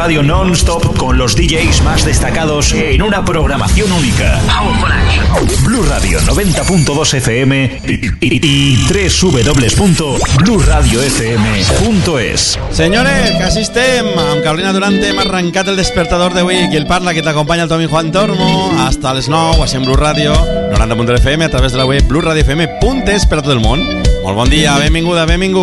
radio non-stop con los DJs más destacados en una programación única. Blue Radio 90.2 FM y www.blueradiofm.es. Senyores, que així estem. Amb Carolina Durante hem arrencat el despertador d'avui. Qui el parla, que t'acompanya el Tomi Juan Tormo hasta les 9, així en Blue Radio 90.2 FM a través de la web blueradiofm.es per a tot el món. Molt bon dia, benvinguda, benvingut.